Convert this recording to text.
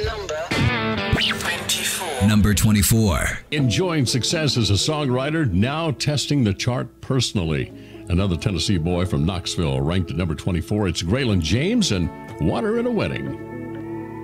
Number 24. Enjoying success as a songwriter, now testing the chart personally. Another Tennessee boy from Knoxville, ranked at number 24. It's Graylin James and Water in a Wedding.